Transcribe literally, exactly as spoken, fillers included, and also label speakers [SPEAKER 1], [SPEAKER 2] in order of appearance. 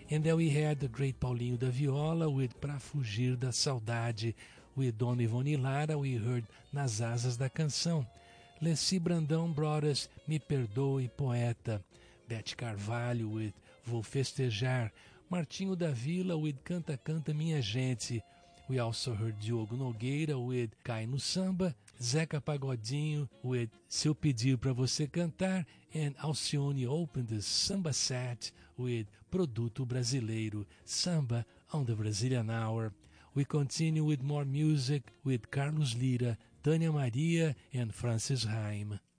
[SPEAKER 1] And then we had the great Paulinho da Viola with Pra Fugir da Saudade. With Dona Ivone Lara, we heard Nas Asas da Canção. Leci Brandão brought us Me Perdoe, Poeta. Beth Carvalho with Vou Festejar. Martinho da Vila with Canta Canta Minha Gente. We also heard Diogo Nogueira with Cai no Samba, Zeca Pagodinho with Se Eu Pedir Pra Você Cantar, and Alcione opened the Samba set with Produto Brasileiro, Samba on the Brazilian Hour. We continue with more music with Carlos Lira, Tânia Maria, and Francis Haim.